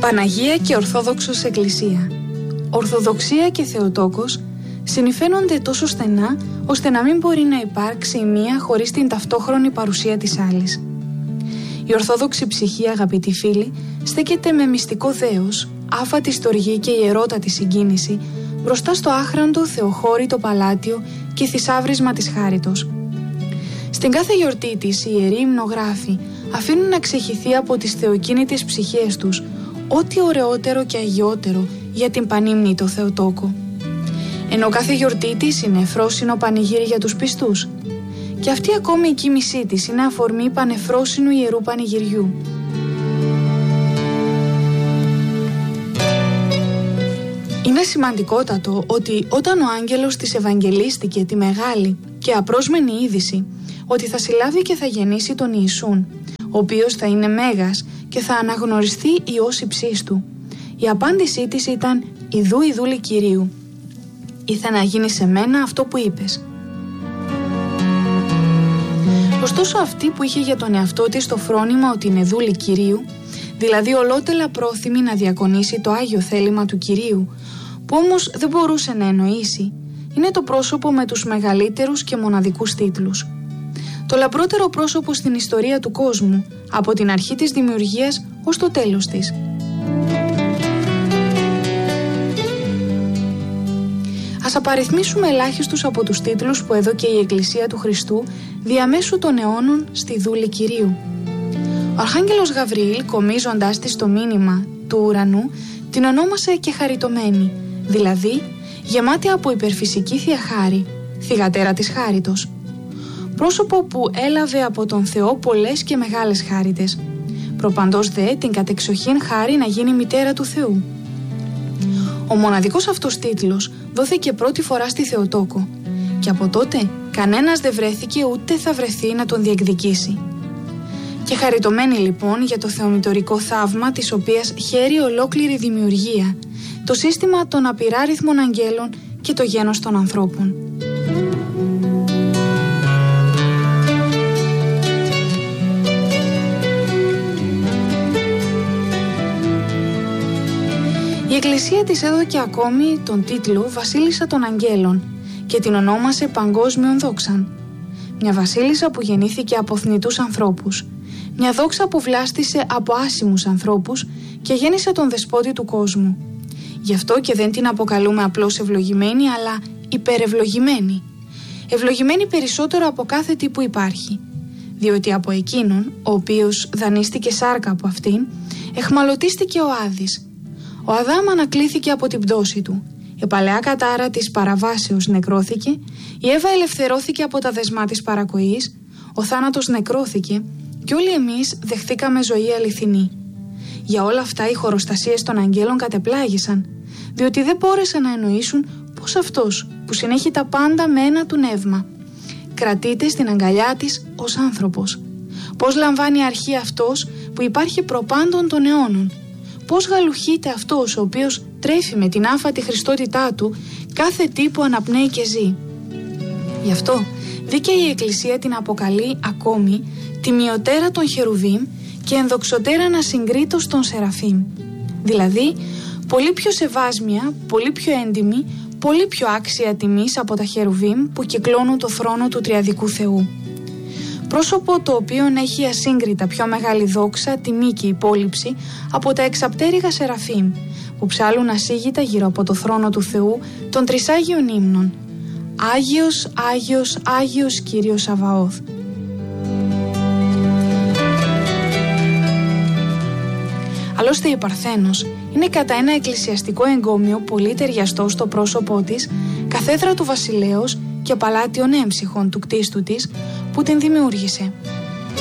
Παναγία και Ορθόδοξος Εκκλησία. Ορθοδοξία και Θεοτόκος συνυφαίνονται τόσο στενά ώστε να μην μπορεί να υπάρξει η μία χωρίς την ταυτόχρονη παρουσία της άλλης. Η Ορθόδοξη ψυχή, αγαπητοί φίλοι, στέκεται με μυστικό δέος, άφατη στοργή και ιερότατη συγκίνηση μπροστά στο άχραντο θεοχώρητο παλάτιο και θησάβρισμα της χάριτος. Στην κάθε γιορτή της, οι ιεροί υμνογράφοι αφήνουν να ξεχυθεί από τις θεοκίνητες ψυχές τους ό,τι ωραιότερο και αγιότερο για την πανύμνητο Θεοτόκο. Ενώ κάθε γιορτή της είναι εφρόσινο πανηγύρι για τους πιστούς. Και αυτή ακόμη η κοίμησή της είναι αφορμή πανεφρόσινου ιερού πανηγυριού. Είναι σημαντικότατο ότι όταν ο άγγελος της ευαγγελίστηκε τη μεγάλη και απρόσμενη είδηση ότι θα συλλάβει και θα γεννήσει τον Ιησούν, ο οποίος θα είναι μέγας και θα αναγνωριστεί Υιός υψής του, η απάντησή της ήταν «Ιδού η δούλη Κυρίου». Ήρθε να γίνει σε μένα αυτό που είπες. Ωστόσο αυτή που είχε για τον εαυτό της το φρόνημα ότι είναι δούλη Κυρίου, δηλαδή ολότελα πρόθυμη να διακονήσει το Άγιο θέλημα του Κυρίου, που όμως δεν μπορούσε να εννοήσει, είναι το πρόσωπο με τους μεγαλύτερους και μοναδικούς τίτλους. Το λαμπρότερο πρόσωπο στην ιστορία του κόσμου, από την αρχή της δημιουργίας ως το τέλος της. Ας απαριθμίσουμε ελάχιστους από τους τίτλους που έδωκε η Εκκλησία του Χριστού διαμέσου των αιώνων στη δούλη Κυρίου. Ο Αρχάγγελος Γαβριήλ, κομίζοντάς της το μήνυμα του ουρανού, την ονόμασε και χαριτωμένη, δηλαδή γεμάτη από υπερφυσική Θεία Χάρη, θυγατέρα της χάριτος. Πρόσωπο που έλαβε από τον Θεό πολλές και μεγάλες χάριτες, προπαντός δε την κατεξοχήν χάρη να γίνει μητέρα του Θεού. Ο μοναδικός αυτός τίτλος δόθηκε πρώτη φορά στη Θεοτόκο και από τότε κανένας δεν βρέθηκε ούτε θα βρεθεί να τον διεκδικήσει. Και χαριτωμένη λοιπόν για το θεομητορικό θαύμα της οποίας χαίρει ολόκληρη δημιουργία, το σύστημα των απειράριθμων αγγέλων και το γένος των ανθρώπων. Η Εκκλησία της έδωκε ακόμη τον τίτλο Βασίλισσα των Αγγέλων και την ονόμασε Παγκόσμιον Δόξαν. Μια βασίλισσα που γεννήθηκε από θνητούς ανθρώπους. Μια δόξα που βλάστησε από άσημους ανθρώπους και γέννησε τον δεσπότη του κόσμου. Γι' αυτό και δεν την αποκαλούμε απλώς ευλογημένη, αλλά υπερευλογημένη. Ευλογημένη περισσότερο από κάθε τι που υπάρχει. Διότι από εκείνον, ο οποίος δανείστηκε σάρκα από αυτήν, εχμαλωτίστηκε ο Άδης. Ο Αδάμ ανακλήθηκε από την πτώση του. Η παλαιά κατάρα της παραβάσεως νεκρώθηκε, η Εύα ελευθερώθηκε από τα δεσμά της παρακοής, ο θάνατος νεκρώθηκε και όλοι εμείς δεχθήκαμε ζωή αληθινή. Για όλα αυτά οι χωροστασίες των αγγέλων κατεπλάγησαν, διότι δεν μπόρεσαν να εννοήσουν πως αυτός που συνέχει τα πάντα με ένα του νεύμα κρατείται στην αγκαλιά της ως άνθρωπος. Πως λαμβάνει αρχή αυτός που υπάρχει προπάντων των αιώνων. Πώς γαλουχείται αυτός ο οποίος τρέφει με την άφατη χριστότητά του κάθε τι που αναπνέει και ζει. Γι' αυτό δίκαια η Εκκλησία την αποκαλεί ακόμη τιμιωτέρα των Χερουβίμ και ενδοξωτέρα ανασυγκρίτως των Σεραφείμ. Δηλαδή πολύ πιο σεβάσμια, πολύ πιο έντιμη, πολύ πιο άξια τιμής από τα Χερουβίμ που κυκλώνουν το θρόνο του Τριαδικού Θεού. Πρόσωπο το οποίο έχει ασύγκριτα πιο μεγάλη δόξα, τιμή και υπόλοιψη από τα εξαπτέρυγα Σεραφείμ που ψάλουν ασίγητα γύρω από το θρόνο του Θεού των τρισάγιων ύμνων «Άγιος, Άγιος, Άγιος Κύριος Σαβαώθ». Άλλωστε η Παρθένος είναι κατά ένα εκκλησιαστικό εγκόμιο πολύ ταιριαστό στο πρόσωπό της, καθέδρα του βασιλέως και παλάτιον έμψυχων του κτίστου της που την δημιούργησε.